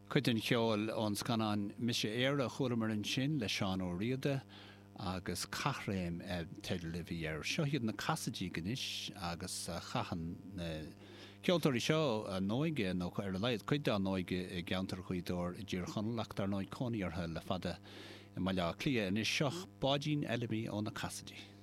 Cuidan cheol ons canan mise éire churmar an sin le Seán Ó Riada agus cachréim teidir seo hiad na casadí ganis agus chachan ceoltóirí seo nóige nó ar leid chuide an nóige i geantar chuidóir i ddír chonlaachtar nóid cóníartha le fada i maiile clia inis seoch bádín eilimi ó na casadí.